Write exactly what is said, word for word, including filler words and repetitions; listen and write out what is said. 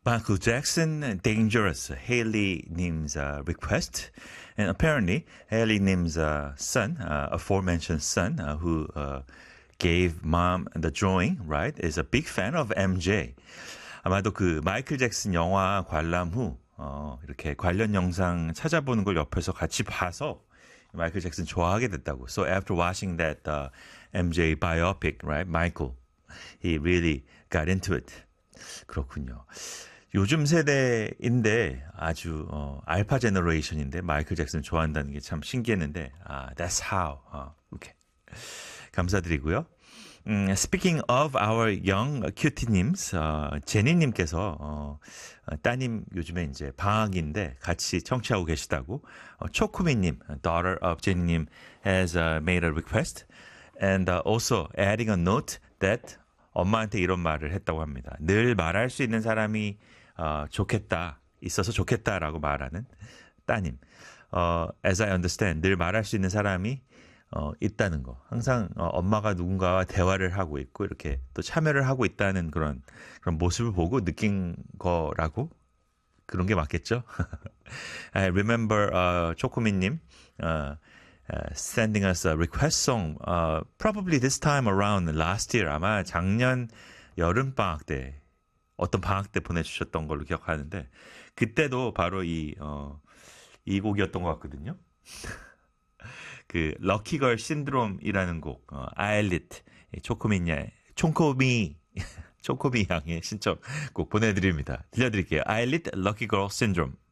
Michael Jackson, Dangerous, Haley-님's uh, request. And apparently, Haley-님's uh, son, uh, aforementioned son, uh, who uh, gave mom the drawing, right, is a big fan of 엠제이. 아마도 그 마이클 잭슨 영화 관람 후 어, 이렇게 관련 영상 찾아보는 걸 옆에서 같이 봐서 마이클 잭슨 좋아하게 됐다고. So after watching that uh, 엠제이 biopic, right, Michael, he really got into it. 그렇군요. 요즘 세대인데 아주 어, 알파 제너레이션인데 마이클 잭슨 좋아한다는 게 참 신기했는데 아, that's how. 어, 오케이. 감사드리고요. 음, speaking of our young cutie-nims, 어, 제니님께서 어, 따님 요즘에 이제 방학인데 같이 청취하고 계시다고 어, 초쿠미님, daughter of 제니님, has uh, made a request and uh, also adding a note that 엄마한테 이런 말을 했다고 합니다. 늘 말할 수 있는 사람이 어, 좋겠다, 있어서 좋겠다라고 말하는 따님. 어, as I understand, 늘 말할 수 있는 사람이 어, 있다는 거. 항상 어, 엄마가 누군가와 대화를 하고 있고 이렇게 또 참여를 하고 있다는 그런 그런 모습을 보고 느낀 거라고 그런 게 맞겠죠? I remember uh, 초코미님 uh, uh, sending us a request song uh, probably this time around last year 아마 작년 여름 방학 때 어떤 방학 때 보내주셨던 걸로 기억하는데 그때도 바로 이, 어, 이 곡이었던 것 같거든요. 그 럭키걸 신드롬이라는 곡 어, 아일릿 초코미냐 총코미 초코미 양의 신청곡 보내드립니다. 들려드릴게요. 아일릿 럭키걸 신드롬.